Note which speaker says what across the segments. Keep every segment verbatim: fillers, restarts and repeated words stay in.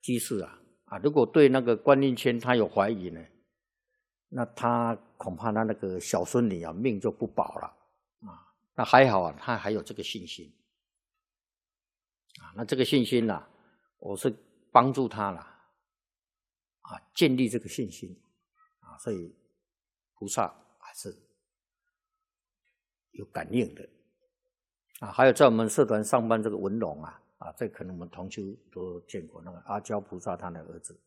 Speaker 1: 居士啊啊，如果对那个观音签他有怀疑呢，那他恐怕他那个小孙女啊命就不保了啊。那还好啊，他还有这个信心啊。那这个信心啊，我是帮助他了啊，建立这个信心啊，所以菩萨还是有感应的啊。还有在我们社团上班这个文龙啊啊，这可能我们同修都见过，那个阿胶菩萨他的儿子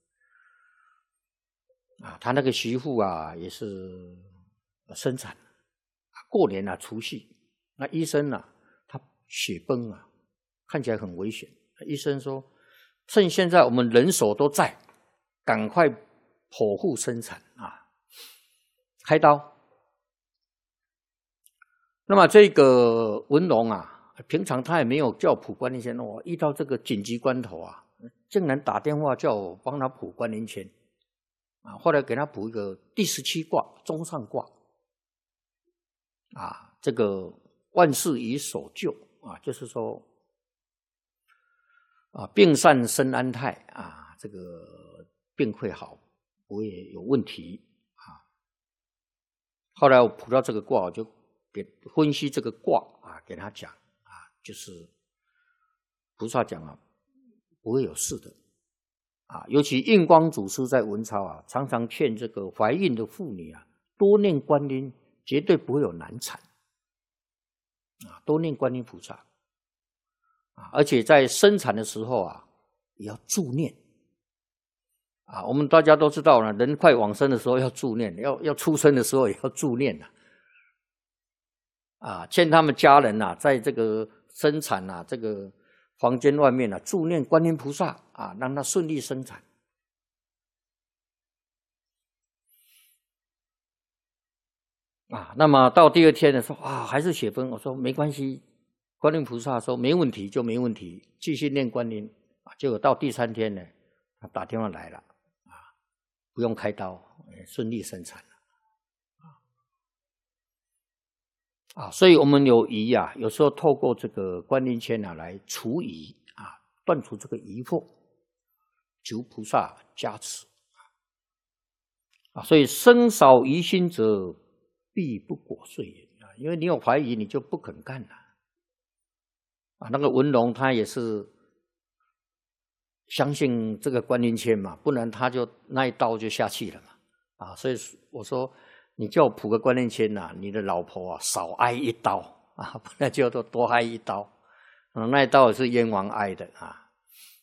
Speaker 1: 啊，他那个媳妇啊也是生产，过年啊除夕，那医生啊他血崩啊，看起来很危险。医生说，趁现在我们人手都在，赶快剖腹生产啊，开刀。那么这个文龙啊。平常他也没有叫卜观音签，我遇到这个紧急关头啊，竟然打电话叫我帮他卜观音签啊。后来给他卜一个第十七卦中上卦啊，这个万事以守旧啊，就是说啊，病善身安泰啊，这个病会好，不会有问题啊。后来我卜到这个卦，我就给分析这个卦啊，给他讲。就是菩萨讲啊，不会有事的啊。尤其印光祖师在文钞啊，常常劝这个怀孕的妇女啊，多念观音，绝对不会有难产啊。多念观音菩萨啊，而且在生产的时候啊，也要助念啊。我们大家都知道了，人快往生的时候要助念，要要出生的时候也要助念的啊。劝他们家人啊，在这个生产啊，这个房间外面啊，助念观音菩萨啊，让他顺利生产啊。那么到第二天的时候啊，还是血崩，我说没关系，观音菩萨说没问题就没问题，继续念观音啊。结果到第三天呢，他打电话来了啊，不用开刀，顺利生产了啊。所以我们有疑啊，有时候透过这个观音签啊来除疑啊，断除这个疑惑，求菩萨加持啊。所以生少疑心者，必不果遂也啊。因为你有怀疑，你就不肯干了啊。那个文龙他也是相信这个观音签嘛，不然他就那一刀就下去了嘛啊。所以我说，你叫我卜个观音签呐、啊，你的老婆啊少挨一刀啊，不然就多多挨一刀。嗯，那一刀也是冤枉挨的啊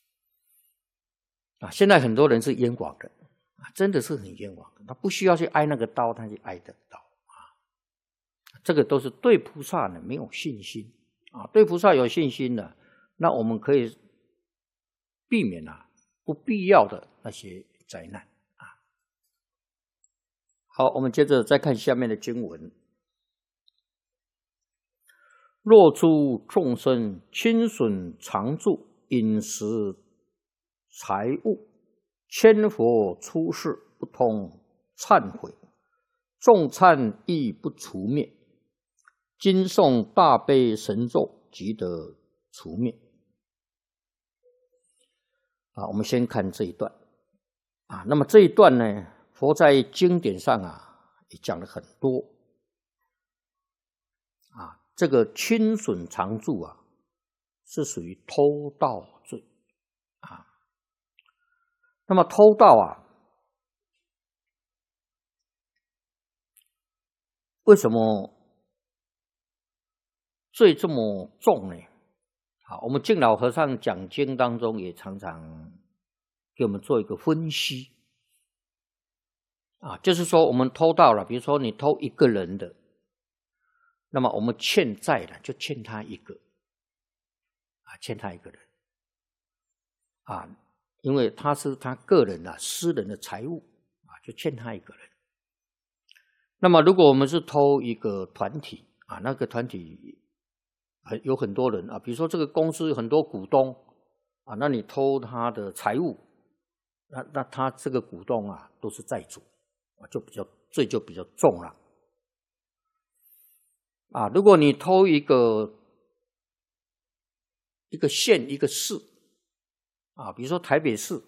Speaker 1: 啊！现在很多人是冤枉的啊，真的是很冤枉的。他不需要去挨那个刀，他就挨得到啊。这个都是对菩萨呢没有信心啊。对菩萨有信心的，那我们可以避免啊不必要的那些灾难啊。好，我们接着再看下面的经文。若诸众生亲损常住饮食财物，千佛出世不通忏悔，众忏亦不除灭，今诵大悲神咒，即得除灭。啊，我们先看这一段啊。那么这一段呢，佛在经典上啊也讲了很多啊。这个亲损常住啊，是属于偷盗罪啊。那么偷盗啊，为什么罪这么重呢？好，我们净老和尚讲经当中也常常给我们做一个分析啊，就是说我们偷盗了，比如说你偷一个人的，那么我们欠债了，就欠他一个啊，欠他一个人啊，因为他是他个人啊私人的财物啊，就欠他一个人。那么如果我们是偷一个团体啊，那个团体很有很多人啊，比如说这个公司有很多股东啊，那你偷他的财物，那那他这个股东啊都是债主啊，就比较罪就比较重了啊。如果你偷一个一个县一个市啊，比如说台北市